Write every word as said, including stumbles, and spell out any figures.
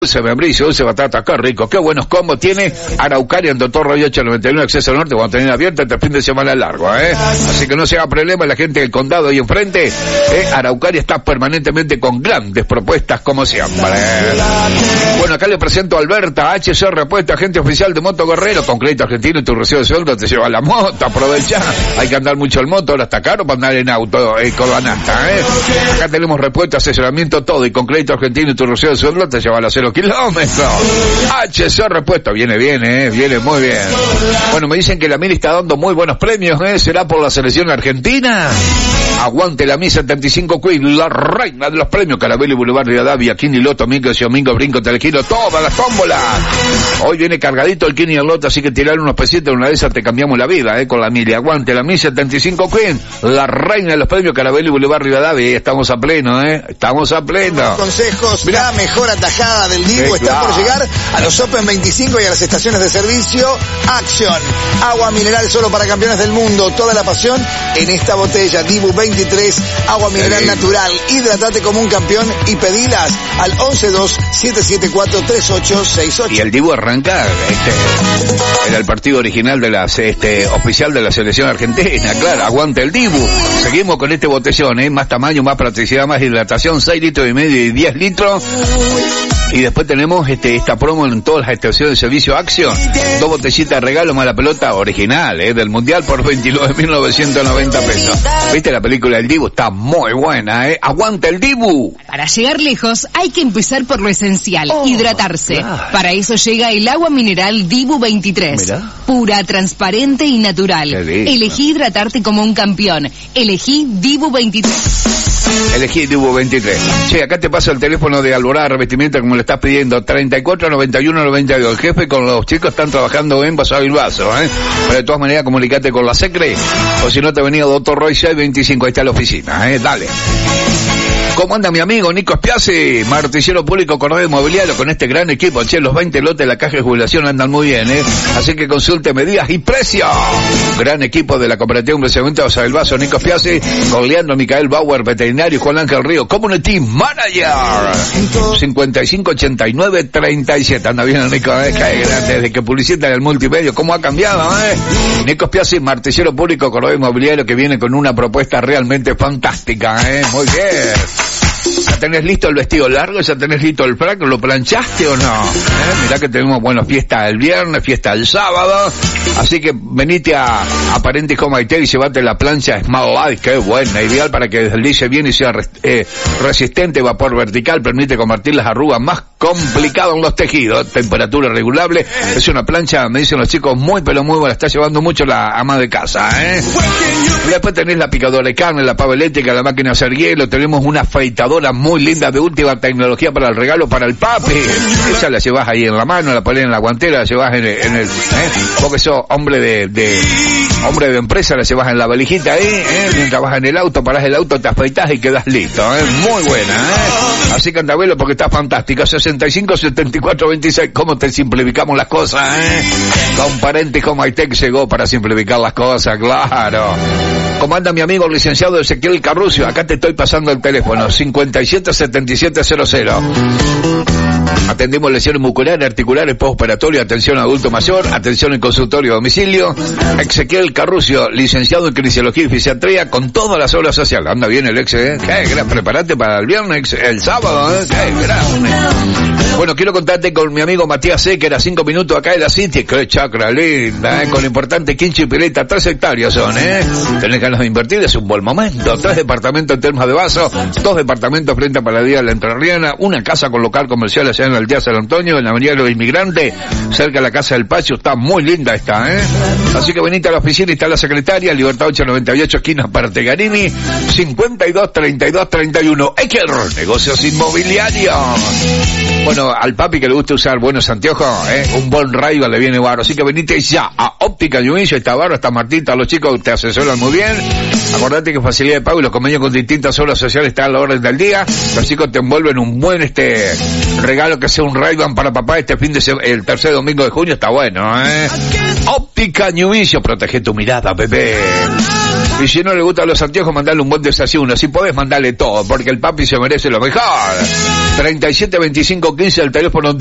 Dulce membrillo, dulce batata, qué rico, qué buenos combos tiene Araucaria en Doctor Roy ocho noventa y uno, acceso al norte, cuando tener abierta este fin de semana largo, ¿eh? Así que no se haga problema la gente del condado ahí enfrente, ¿eh? Araucaria está permanentemente con grandes propuestas como siempre. Bueno, acá le presento a Alberta, H C Repuesto, agente oficial de Moto Guerrero, con crédito argentino y tu recibo de sueldo te lleva la moto, aprovecha, hay que andar mucho en moto, ahora está caro para andar en auto, eh, con la nata, ¿eh? Acá tenemos repuesto, asesoramiento, todo, y con crédito argentino y tu recibo de sueldo te lleva a cero kilómetros. H C Repuesto, viene bien, eh, viene muy bien. Bueno, me dicen que la Mili está dando muy buenos premios, eh, ¿será por la selección argentina? Aguante la Mi setenta y cinco Queen, la reina de los premios, Carabelli, Boulevard, Rivadavia, Kini, Loto, Mingo, Domingo, Brinco, Telequino, todas las tómbolas. Hoy viene cargadito el Kini y el Loto, así que tirar unos pesitos, una de esas te cambiamos la vida, eh, con la Mili. Aguante la Mi setenta y cinco Queen, la reina de los premios, Carabelli, Boulevard, Rivadavia, estamos a pleno, eh, estamos a pleno. Consejos, la mejor atajada del Dibu está claro. por llegar a los Open veinticinco y a las estaciones de servicio Action. Agua mineral solo para campeones del mundo. Toda la pasión en esta botella. Dibu veintitrés, agua mineral natural. Hidrátate como un campeón y pedilas al once dos siete siete cuatro tres ocho seis ocho. Y el Dibu arranca, este, era el partido original de las, este, oficial de la selección argentina, claro, aguante el Dibu. Seguimos con este botellón, eh, más tamaño, más practicidad, más hidratación, seis litros y medio y diez litros. Y después tenemos este esta promo en todas las estaciones de servicio Acción. Dos botellitas de regalo más la pelota original, eh, del Mundial por veintinueve mil novecientos noventa pesos. ¿Viste la película del Dibu? Está muy buena, eh. ¡Aguanta el Dibu! Para llegar lejos hay que empezar por lo esencial, oh, hidratarse. Claro. Para eso llega el agua mineral Dibu veintitrés. Mirá. Pura, transparente y natural. Elegí hidratarte como un campeón. Elegí Dibu veintitrés. Elegí Dibu veintitrés. Che, acá te paso el teléfono de Alborada Revestimiento como le estás pidiendo, treinta y cuatro noventa y uno noventa y dos. El jefe con los chicos están trabajando en Pasado el Vaso, ¿eh? Pero de todas maneras comunicate con la Secre, o si no te ha venido Doctor Roy seiscientos veinticinco, ahí está la oficina, ¿eh? Dale. ¿Cómo anda mi amigo Nico Spiazzi, martillero público, corredor inmobiliario, con este gran equipo? Che, los veinte lotes de la caja de jubilación andan muy bien, ¿eh? Así que consulte medidas y precios. Gran equipo de la cooperativa Investimento de el Vaso, Nico Spiazzi, con Leandro Micael Bauer, veterinario, y Juan Ángel Río, Community Manager. cincuenta y cinco ochenta y nueve treinta y siete. Anda bien el Nico, ¿eh? Que grande, desde que publicita en el multimedio, ¿cómo ha cambiado, eh? Nico Spiazzi, martillero público, corredor inmobiliario, que viene con una propuesta realmente fantástica, ¿eh? Muy bien. ¿Ya tenés listo el vestido largo? ¿Ya tenés listo el frac? ¿Lo planchaste o no? ¿Eh? Mirá que tenemos, bueno, fiesta el viernes, fiesta el sábado. Así que venite a Aparente Home I T y llevate la plancha Smart Light, que es buena, ideal para que deslice bien y sea eh, resistente, vapor vertical, permite convertir las arrugas más complicadas en los tejidos. Temperatura regulable. Es una plancha, me dicen los chicos, muy pero muy buena. Está llevando mucho la ama de casa, ¿eh? Y después tenés la picadora de carne, la pava eléctrica, la máquina de hacer hielo. Tenemos una afeitadora muy linda de última tecnología para el regalo para el papi. Esa la llevas ahí en la mano, la pones en la guantera, la llevas en el, en el ¿eh? Porque sos hombre de, de hombre de empresa, la llevas en la valijita ahí, ¿eh? Mientras vas en el auto, parás el auto, te afeitás y quedas listo, ¿eh? Muy buena, ¿eh? Así que anda a verlo porque está fantástica. sesenta y cinco setenta y cuatro veintiséis. ¿Cómo te simplificamos las cosas, eh? Con Parente Home I T llegó para simplificar las cosas, claro. ¿Cómo anda mi amigo licenciado Ezequiel Carrucio? Acá te estoy pasando el teléfono, cincuenta y siete setenta y siete cero cero. Atendemos lesiones musculares, articulares, postoperatorio, atención a adulto mayor, atención en consultorio a domicilio. Ezequiel Carrucio, licenciado en kinesiología y fisiatría, con todas las obras sociales. Anda bien el ex, ¿eh? Qué gran, prepárate para el viernes, el sábado, ¿eh? Qué gran. Bueno, quiero contarte con mi amigo Matías C, que era cinco minutos acá de la City. Qué chacra linda, ¿eh? Con importante quincho y pileta, tres hectáreas son, ¿eh? Tenés ganas de invertir, es un buen momento. Tres departamentos en Termas de Vaso, dos departamentos frente a Paladía de la Entrerriana, una casa con local comercial allá en la aldea San Antonio, en la avenida de los Inmigrantes, cerca de la Casa del Pacho. Está muy linda esta, ¿eh? Así que venite a la oficina y está la secretaria, Libertad ocho noventa y ocho, esquina Partegarini, cincuenta y dos treinta y dos treinta y uno. Eker, negocios inmobiliarios. Bueno, al papi que le gusta usar buenos anteojos, ¿eh? Un buen rayo le viene barro. Así que venite ya a Óptica Ñubillo, está barro, está Martita, los chicos te asesoran muy bien. Acordate que facilidad de pago y los convenios con distintas obras sociales están a la orden del día. Los chicos te envuelven un buen este regalo, que sea un Ray-Ban para papá este fin de semana, el tercer domingo de junio. Está bueno, ¿eh? Óptica Ñubillo, protege tu mirada, bebé. Y si no le gustan los anteojos, mandale un buen desayuno. Si podés, mandale todo, porque el papi se merece lo mejor. treinta y siete veinticinco quince el teléfono